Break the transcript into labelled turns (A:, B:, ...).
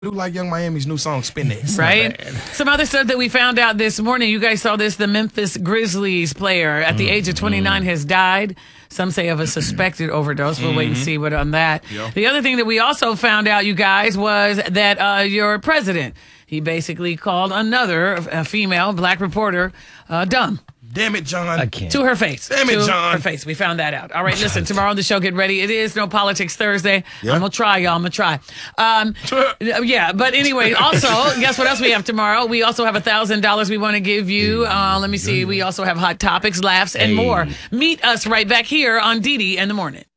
A: do like Young Miami's new song, Spin That.
B: Right? Some other stuff that we found out this morning. You guys saw this. The Memphis Grizzlies player at the age of 29 has died. Some say of a suspected overdose. We'll wait and see what on that.
A: Yep.
B: The other thing that we also found out, you guys, was that your president, he basically called another female black reporter dumb.
A: Damn it, John.
C: I can't.
B: To her face.
A: Damn it,
B: to
A: John.
B: her face. We found that out. All right, listen, tomorrow on the show, get ready. It is No Politics Thursday.
A: Yeah.
B: I'm going to try, y'all. I'm going to try. Yeah, but anyway, also, guess what else we have tomorrow? We also have $1,000 we want to give you. Let me see. We also have hot topics, laughs, and more. Meet us right back here on Dee Dee in the morning.